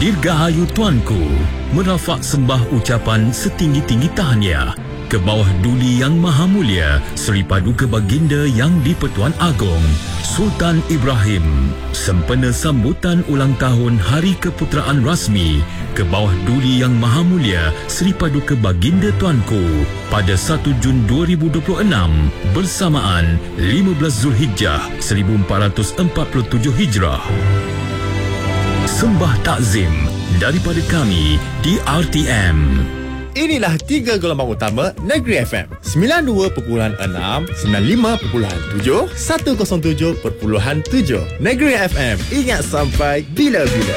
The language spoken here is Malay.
Dirgahayu Tuanku, merafak sembah ucapan setinggi-tinggi tahniah ke bawah Duli Yang Maha Mulia Seri Paduka Baginda Yang di-Pertuan Agong Sultan Ibrahim, sempena sambutan ulang tahun Hari Keputeraan Rasmi ke bawah Duli Yang Maha Mulia Seri Paduka Baginda Tuanku pada 1 Jun 2026 bersamaan 15 Zulhijjah 1447 Hijrah. Sembah takzim daripada kami di RTM. Inilah 3 gelombang utama Negeri FM. 92.6, 95.7, 107.7. Negeri FM. Ingat sampai bila-bila.